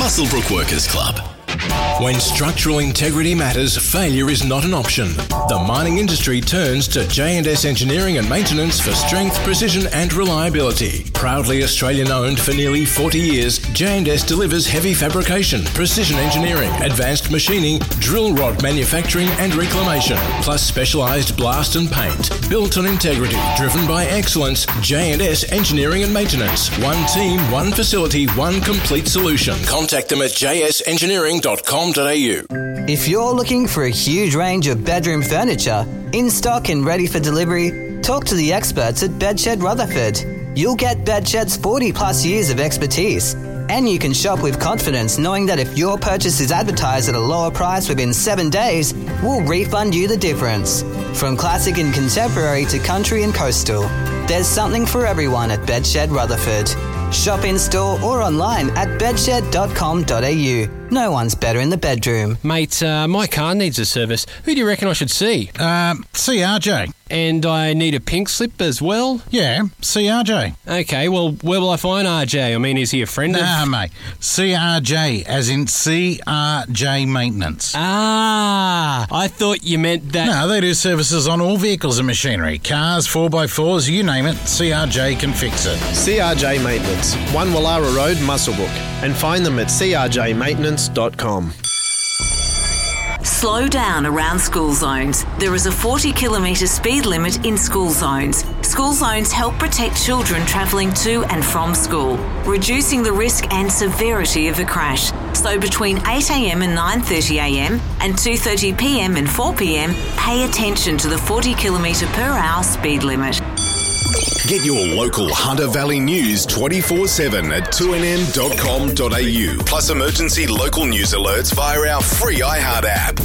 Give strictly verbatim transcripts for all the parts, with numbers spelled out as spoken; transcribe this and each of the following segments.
Muswellbrook Workers Club. When structural integrity matters, failure is not an option. The mining industry turns to J and S Engineering and Maintenance for strength, precision and reliability. Proudly Australian-owned for nearly forty years, J and S delivers heavy fabrication, precision engineering, advanced machining, drill rod manufacturing and reclamation, plus specialised blast and paint. Built on integrity, driven by excellence, J and S Engineering and Maintenance. One team, one facility, one complete solution. Contact them at j s engineering dot com dot a u. If you're looking for a huge range of bedroom furniture, in stock and ready for delivery, talk to the experts at Bedshed Rutherford. You'll get Bedshed's forty plus years of expertise, and you can shop with confidence knowing that if your purchase is advertised at a lower price within seven days, we'll refund you the difference. From classic and contemporary to country and coastal, there's something for everyone at Bedshed Rutherford. Shop in store or online at bedshed dot com dot a u. No one's better in the bedroom. Mate, uh, my car needs a service. Who do you reckon I should see? Um, see R J. And I need a pink slip as well? Yeah, see R J. Okay, well, where will I find R J? I mean, is he a friend nah, of... Nah, mate. C R J, as in C R J Maintenance. Ah, I thought you meant that... No, they do services on all vehicles and machinery. Cars, four by fours, you name it, C R J can fix it. C R J Maintenance, one Wallara Road, Muswellbrook. And find them at c r j maintenance dot com. Slow down around school zones. There is a forty kilometre speed limit in school zones. School zones help protect children travelling to and from school, reducing the risk and severity of a crash. So between eight a m and nine thirty a m and two thirty p m and four p m, pay attention to the forty kilometre per hour speed limit. Get your local Hunter Valley news twenty-four seven at two n n dot com dot a u. Plus emergency local news alerts via our free iHeart app.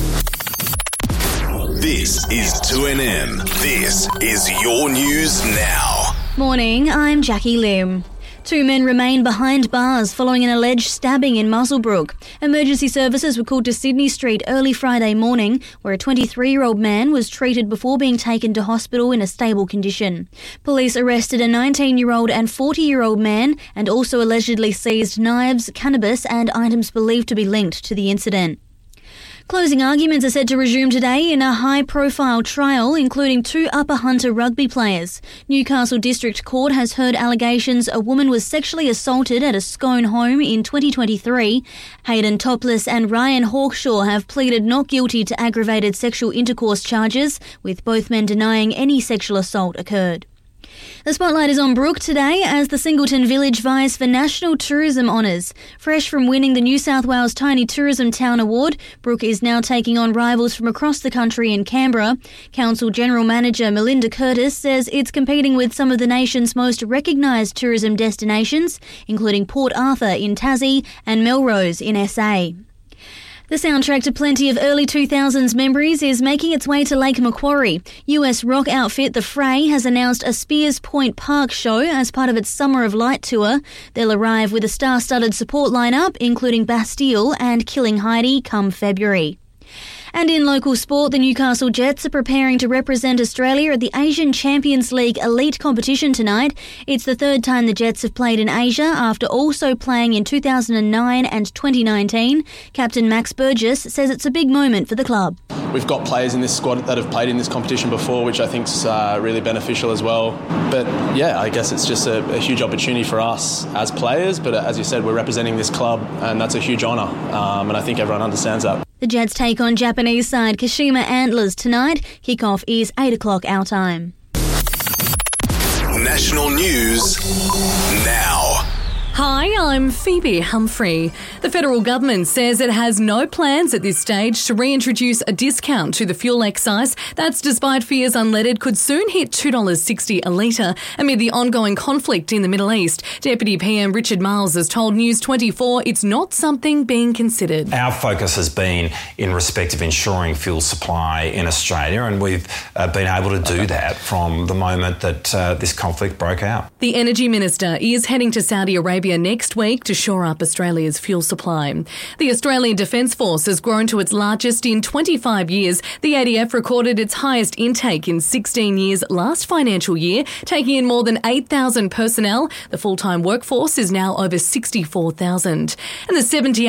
This is two N M. This is your news now. Morning, I'm Jackie Lim. Two men remain behind bars following an alleged stabbing in Muswellbrook. Emergency services were called to Sydney Street early Friday morning, where a twenty-three-year-old man was treated before being taken to hospital in a stable condition. Police arrested a nineteen-year-old and forty-year-old man and also allegedly seized knives, cannabis and items believed to be linked to the incident. Closing arguments are set to resume today in a high-profile trial, including two Upper Hunter rugby players. Newcastle District Court has heard allegations a woman was sexually assaulted at a Scone home in twenty twenty-three. Hayden Topless and Ryan Hawkshaw have pleaded not guilty to aggravated sexual intercourse charges, with both men denying any sexual assault occurred. The spotlight is on Brook today as the Singleton Village vies for National Tourism Honours. Fresh from winning the New South Wales Tiny Tourism Town Award, Brook is now taking on rivals from across the country in Canberra. Council General Manager Melinda Curtis says it's competing with some of the nation's most recognised tourism destinations, including Port Arthur in Tassie and Melrose in S A. The soundtrack to plenty of early two thousands memories is making its way to Lake Macquarie. U S rock outfit The Fray has announced a Spears Point Park show as part of its Summer of Light tour. They'll arrive with a star-studded support lineup, including Bastille and Killing Heidi, come February. And in local sport, the Newcastle Jets are preparing to represent Australia at the Asian Champions League elite competition tonight. It's the third time the Jets have played in Asia after also playing in two thousand nine and twenty nineteen. Captain Max Burgess says it's a big moment for the club. We've got players in this squad that have played in this competition before, which I think is uh, really beneficial as well. But yeah, I guess it's just a, a huge opportunity for us as players. But as you said, we're representing this club and that's a huge honour. Um, and I think everyone understands that. The Jets take on Japanese side Kashima Antlers tonight. Kickoff is eight o'clock our time. National news now. Hi, I'm Phoebe Humphrey. The federal government says it has no plans at this stage to reintroduce a discount to the fuel excise. That's despite fears unleaded could soon hit two dollars sixty a litre amid the ongoing conflict in the Middle East. Deputy P M Richard Marles has told News twenty-four it's not something being considered. Our focus has been in respect of ensuring fuel supply in Australia, and we've uh, been able to do that from the moment that uh, this conflict broke out. The Energy Minister is heading to Saudi Arabia next week to shore up Australia's fuel supply. The Australian Defence Force has grown to its largest in twenty-five years. The A D F recorded its highest intake in sixteen years last financial year, taking in more than eight thousand personnel. The full-time workforce is now over sixty-four thousand. And the seventy